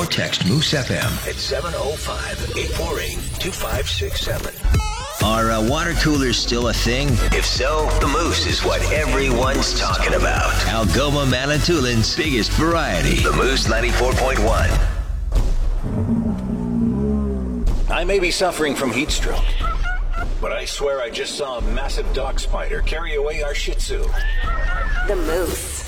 or text Moose FM at 705-848-2567. Are water coolers still a thing? If so, the Moose is what everyone's talking about. Algoma Manitoulин's biggest variety. The Moose 94.1. I may be suffering from heat stroke, but I swear I just saw a massive dog spider carry away our Shih Tzu. The Moose.